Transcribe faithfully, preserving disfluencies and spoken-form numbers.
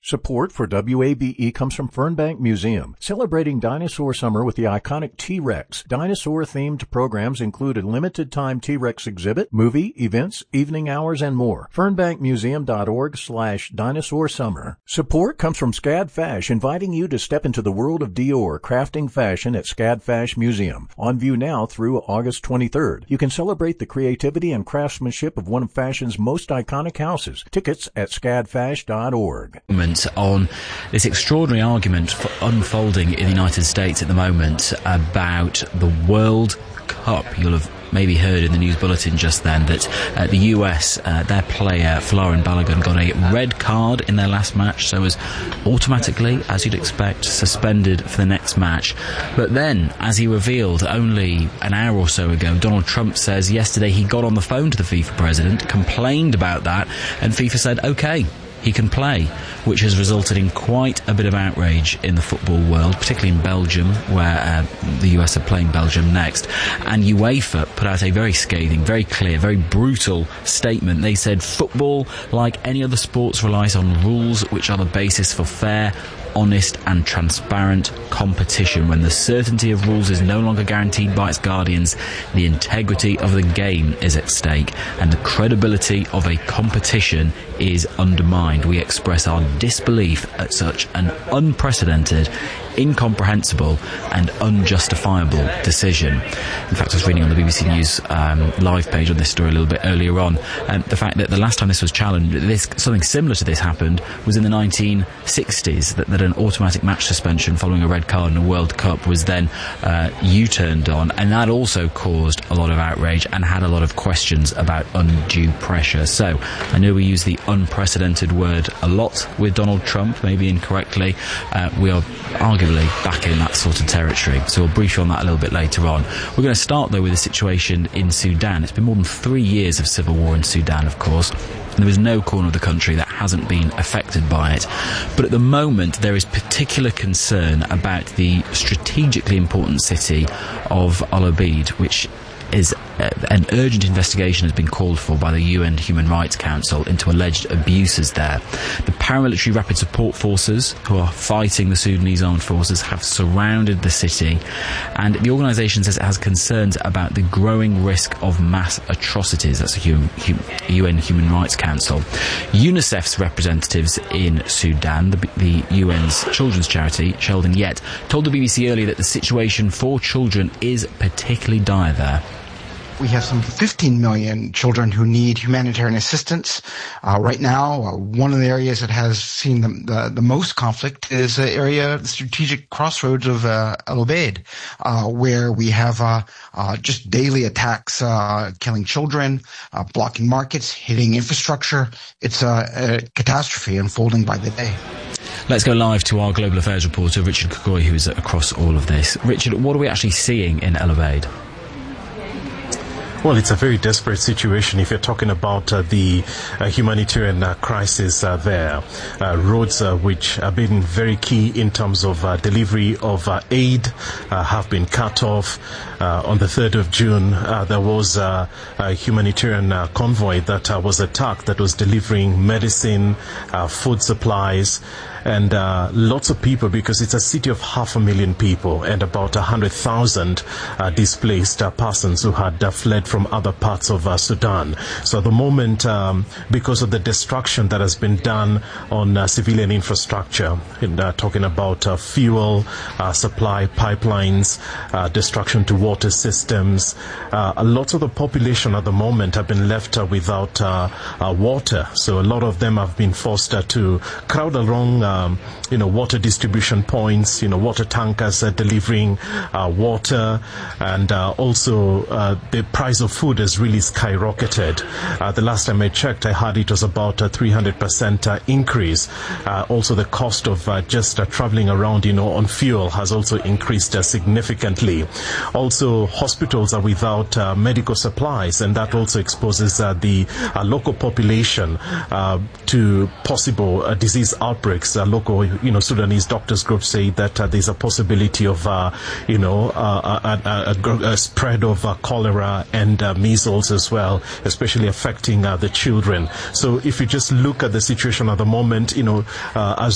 Support for W A B E comes from Fernbank Museum, celebrating Dinosaur Summer with the iconic T-Rex. Dinosaur-themed programs include a limited-time T-Rex exhibit, movie, events, evening hours, and more. fernbankmuseum.org slash dinosaur summer. Support comes from Scad Fash, inviting you to step into the world of Dior, crafting fashion at Scad Fash Museum. On view now through August twenty-third. You can celebrate the creativity and craftsmanship of one of fashion's most iconic houses. Tickets at scad fash dot org. On this extraordinary argument for unfolding in the United States at the moment about the World Cup. You'll have maybe heard in the news bulletin just then that uh, the U S, uh, their player Folarin Balogun, got a red card in their last match, so was automatically, as you'd expect, suspended for the next match. But then, as he revealed only an hour or so ago, Donald Trump says yesterday he got on the phone to the FIFA president, complained about that, and FIFA said, OK, he can play, which has resulted in quite a bit of outrage in the football world, particularly in Belgium, where uh, the U S are playing Belgium next. And UEFA put out a very scathing, very clear, very brutal statement. They said football, like any other sports, relies on rules which are the basis for fair, honest and transparent competition. When the certainty of rules is no longer guaranteed by its guardians, the integrity of the game is at stake and the credibility of a competition is undermined. We express our disbelief at such an unprecedented, incomprehensible and unjustifiable decision. In fact, I was reading on the B B C News um, live page on this story a little bit earlier on, um, the fact that the last time this was challenged, this something similar to this happened was in the nineteen sixties, that, that an automatic match suspension following a red card in a World Cup was then uh, U-turned on, and that also caused a lot of outrage and had a lot of questions about undue pressure. So I know we use the unprecedented word a lot with Donald Trump, maybe incorrectly. Uh, we are arguably back in that sort of territory, so we'll brief you on that a little bit later on. We're going to start though with the situation in Sudan. It's been more than three years of civil war in Sudan, of course, and there is no corner of the country that hasn't been affected by it. But at the moment there is particular concern about the strategically important city of Al Obeid, which is uh, an urgent investigation has been called for by the U N Human Rights Council into alleged abuses there. The paramilitary rapid support forces, who are fighting the Sudanese armed forces, have surrounded the city, and the organisation says it has concerns about the growing risk of mass atrocities. That's the U N Human Rights Council. UNICEF's representatives in Sudan, the, the U N's children's charity, Sheldon Yett, told the B B C earlier that the situation for children is particularly dire there. We have some fifteen million children who need humanitarian assistance. Uh, right now, uh, one of the areas that has seen the, the, the most conflict is the area, the strategic crossroads of uh, Al Obeid, uh, where we have uh, uh, just daily attacks, uh, killing children, uh, blocking markets, hitting infrastructure. It's a, a catastrophe unfolding by the day. Let's go live to our global affairs reporter, Richard Kukui, who is across all of this. Richard, what are we actually seeing in Al Obeid? Well, it's a very desperate situation if you're talking about uh, the uh, humanitarian uh, crisis uh, there. Uh, roads uh, which have been very key in terms of uh, delivery of uh, aid uh, have been cut off. Uh, on the third of June, uh, there was uh, a humanitarian uh, convoy that uh, was attacked that was delivering medicine, uh, food supplies, and uh, lots of people, because it's a city of half a million people and about a hundred thousand uh, displaced uh, persons who had uh, fled from other parts of uh, Sudan. So at the moment, um, because of the destruction that has been done on uh, civilian infrastructure, and, uh, talking about uh, fuel uh, supply pipelines, uh, destruction to water systems, uh, a lot of the population at the moment have been left uh, without uh, uh, water. So a lot of them have been forced uh, to crowd along uh, Um, you know, water distribution points, you know, water tankers uh, delivering uh, water, and uh, also uh, the price of food has really skyrocketed. Uh, the last time I checked, I heard it was about a three hundred percent uh, increase. Uh, also, the cost of uh, just uh, traveling around, you know, on fuel has also increased uh, significantly. Also, hospitals are without uh, medical supplies, and that also exposes uh, the uh, local population uh, to possible uh, disease outbreaks. Uh, local, you know, Sudanese doctors groups say that uh, there's a possibility of, uh, you know, uh, a, a, a, a spread of uh, cholera and uh, measles as well, especially affecting uh, the children. So if you just look at the situation at the moment, you know, uh, as